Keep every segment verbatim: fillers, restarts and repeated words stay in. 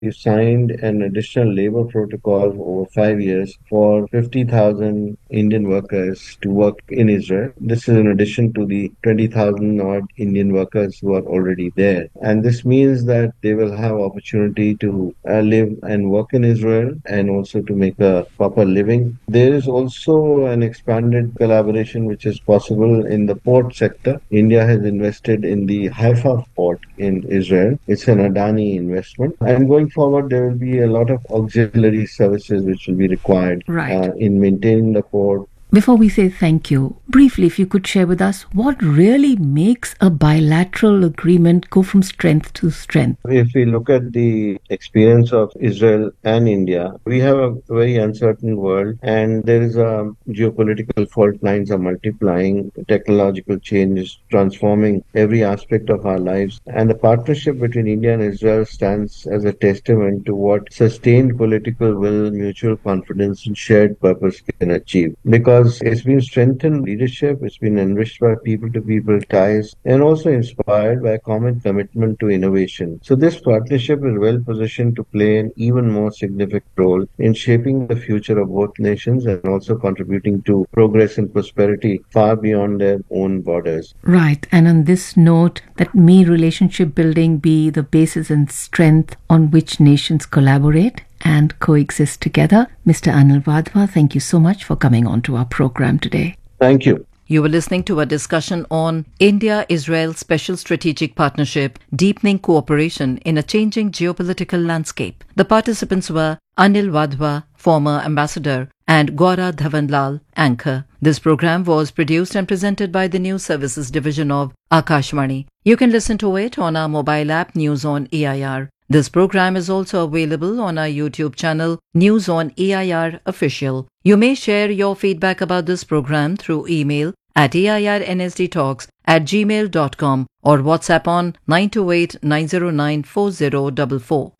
we signed an additional labor protocol over five years for fifty thousand Indian workers to work in Israel. This is in addition to the twenty thousand odd Indian workers who are already there. And this means that they will have opportunity to uh, live and work in Israel and also to make a proper living. There is also an expanded collaboration which is possible in the port sector. India has invested in the Haifa port in Israel. It's an Adani investment. And going forward, there will be a lot of auxiliary services which will be required Right. uh, in maintaining the port. Before we say thank you, briefly, if you could share with us what really makes a bilateral agreement go from strength to strength. If we look at the experience of Israel and India, we have a very uncertain world and there is a geopolitical fault lines are multiplying, technological change is transforming every aspect of our lives. And the partnership between India and Israel stands as a testament to what sustained political will, mutual confidence and shared purpose can achieve. Because it's been strengthened leadership, it's been enriched by people-to-people ties, and also inspired by a common commitment to innovation. So this partnership is well positioned to play an even more significant role in shaping the future of both nations and also contributing to progress and prosperity far beyond their own borders. Right. And on this note, that may relationship building be the basis and strength on which nations collaborate and coexist together. Mister Anil Wadhwa, thank you so much for coming on to our program today. Thank you. You were listening to a discussion on India-Israel Special Strategic Partnership, Deepening Cooperation in a Changing Geopolitical Landscape. The participants were Anil Wadhwa, former ambassador, and Gaura Dhawanlal, anchor. This program was produced and presented by the News Services Division of Akashvani. You can listen to it on our mobile app News on A I R. This program is also available on our YouTube channel, News on A I R Official. You may share your feedback about this program through email at airnsdtalks at gmail dot com or WhatsApp on nine two eight, nine zero nine, four zero four four.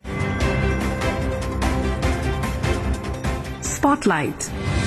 Spotlight.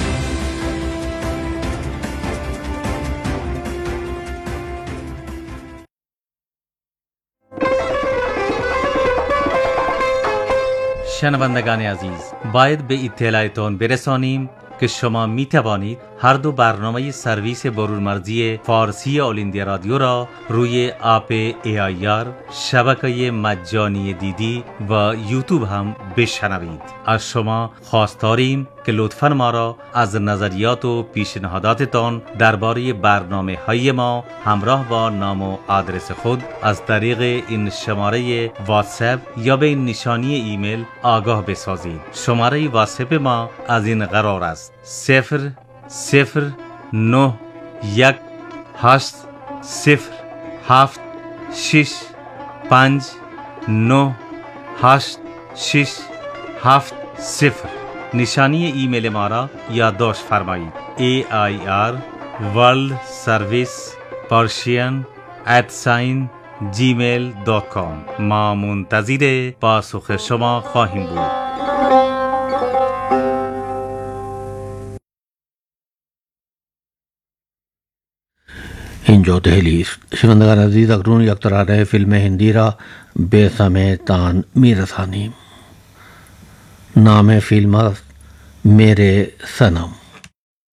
شنوندگان عزیز، باید به اطلاعتان برسانیم که شما می توانید هر دو برنامه سرویس برونمرزی فارسی آل ایندیا رادیو را روی اپ ای آی آر، شبکه مجانی دیدی و یوتیوب هم بشنوید. از شما خواستاریم که لطفاً ما را از نظریات و پیشنهاداتتان درباره برنامه های ما همراه با نام و آدرس خود از طریق این شماره واتساپ یا به این نشانی ایمیل آگاه بسازید. شماره واتساپ ما از این قرار است: صفر صفر نه یک هشت صفر هفت شش پنج نه هشت شش هفت صفر. نشانی ایمیل ما را یادداشت فرمایید: ای آی آر ورلد سرویس پرشین ات ساین جیمیل دات کام. ما منتظر پاسخ شما خواهیم بود. اینجا دهلی است. شنوندگان عزیز، اکنون یک ترانه فیلم هندی را به سمعتان میرسانیم. نام فیلم است میرے صنم.